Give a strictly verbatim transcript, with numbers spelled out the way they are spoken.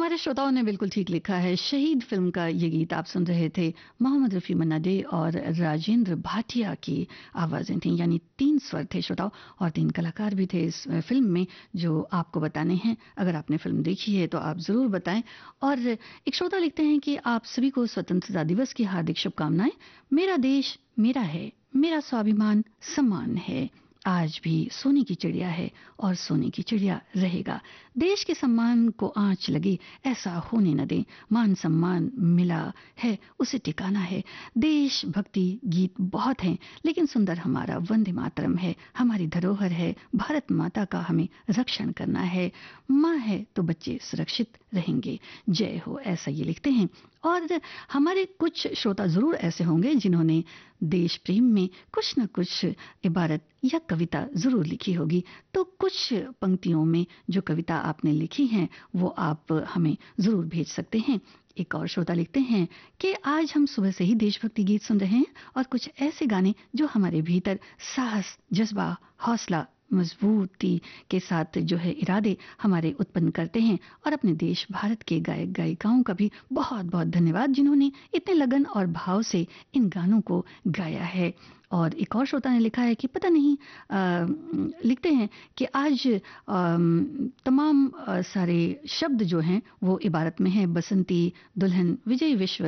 हमारे श्रोताओं ने बिल्कुल ठीक लिखा है। शहीद फ़िल्म का ये गीत आप सुन रहे थे। मोहम्मद रफ़ी, मन्ना डे और राजेंद्र भाटिया की आवाज़ें थीं, यानी तीन स्वर थे श्रोताओं, और तीन कलाकार भी थे इस फ़िल्म में जो आपको बताने हैं। अगर आपने फ़िल्म देखी है तो आप ज़रूर बताएं। और एक श्रोता लिखते हैं कि आप सभी को स्वतंत्रता दिवस की हार्दिक शुभकामनाएं। मेरा देश मेरा है, मेरा स्वाभिमान सम्मान है। आज भी सोने की चिड़िया है और सोने की चिड़िया रहेगा। देश के सम्मान को आंच लगे ऐसा होने न दें। मान सम्मान मिला है उसे टिकाना है। देशभक्ति गीत बहुत हैं, लेकिन सुंदर हमारा वंदे मातरम है। हमारी धरोहर है भारत माता का, हमें रक्षण करना है। माँ है तो बच्चे सुरक्षित रहेंगे। जय हो, ऐसा ये लिखते हैं। और हमारे कुछ श्रोता जरूर ऐसे होंगे जिन्होंने देश प्रेम में कुछ न कुछ इबारत या कविता जरूर लिखी होगी। तो कुछ पंक्तियों में जो कविता आपने लिखी हैं वो आप हमें जरूर भेज सकते हैं। एक और श्रोता लिखते हैं कि आज हम सुबह से ही देशभक्ति गीत सुन रहे हैं और कुछ ऐसे गाने जो हमारे भीतर साहस, जज्बा, हौसला, मजबूती के साथ जो है इरादे हमारे उत्पन्न करते हैं। और अपने देश भारत के गायक गायिकाओं का भी बहुत बहुत धन्यवाद जिन्होंने इतने लगन और भाव से इन गानों को गाया है। और एक और श्रोता ने लिखा है कि पता नहीं आ, लिखते हैं कि आज आ, तमाम आ, सारे शब्द जो हैं वो इबारत में है। बसंती दुल्हन, विजय विश्व